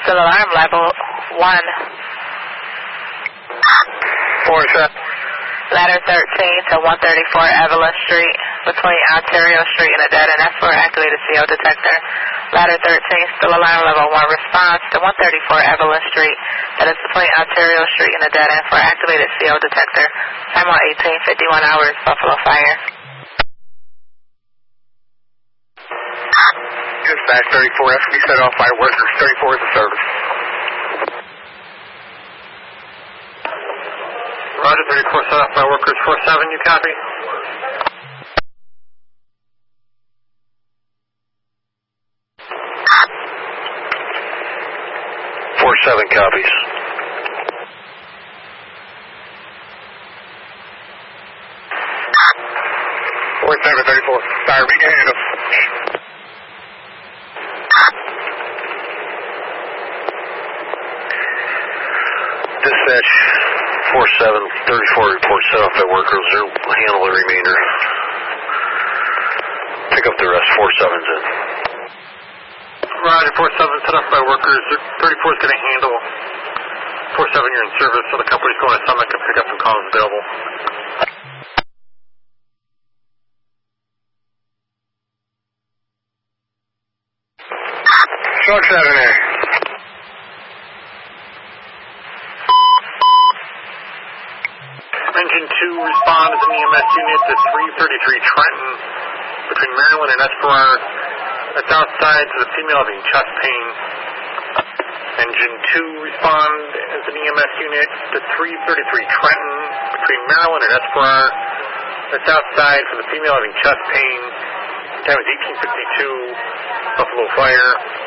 Still alarm level 1. 47. Ladder 13 to 134 Evelyn Street, between Ontario Street and a dead end. That's for activated CO detector. Ladder 13, still alarm level 1. Response to 134 Evelyn Street. That is between Ontario Street and a dead end for activated CO detector. Time on 18:51 hours, Buffalo Fire. Dispatch 34, FB set off by workers. 34 is the service. Roger, 34 set off by workers. 47, you copy? Seven copies. 4734. Sorry, we can handle. Dispatch 4734 report set off by workers. They'll handle the remainder. Pick up the rest. 47's in. Roger, 47 set off by workers. 34 is going to handle 47, you're in service, so the company's going to Summit to pick up some calls available. Short 7 there. Engine 2 respond as an EMS unit to 333 Trenton between Maryland and Esperar. That's outside to the female having chest pain. Engine 2 respond as an EMS unit to 333 Trenton between Maryland and Esperar. That's outside for the female having chest pain. Time is 18:52. Buffalo Fire.